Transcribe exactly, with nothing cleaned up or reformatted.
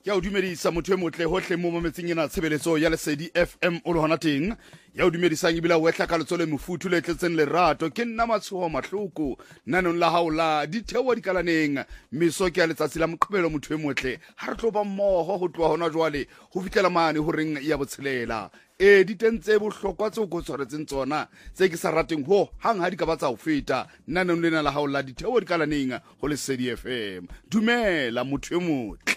Ya o dumedisa motho e motle hohle mo mametseng ena tshebeletso ya Lesedi F M o le hona teng. Ya o dumedisang ebile o etla ka letsole mofuthu le tletseng lerato ke nna Matshoho Mahloko nanong la haola di thewa dikalaneng meso ke ya letsatsi la moqebelo motho e motle ha re tloba mmoho ho tloa hona jwale ho fitlela mane ho reng ya botshelela e di tentse bohlokwa tse go tshwaretseng tsona tse ke sa rateng ho hang ha di ka batsa ho feta nanong lena la haola di thewa dikalaneng ho Lesedi F M. Dumela motho e motle.